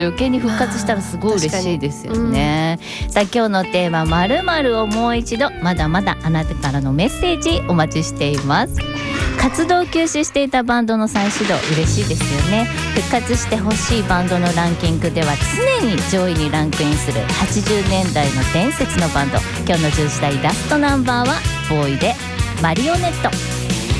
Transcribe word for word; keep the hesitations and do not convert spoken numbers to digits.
余計に復活したらすごい嬉しいですよね、うん、さあ今日のテーマ〇〇をもう一度、まだまだあなたからのメッセージお待ちしています。活動休止していたバンドの再始動嬉しいですよね。復活してほしいバンドのランキングでは常に上位にランクインするはちじゅうねんだいの伝説のバンド。今日のじゅうじ台ラストナンバーはボーイでマリオネット。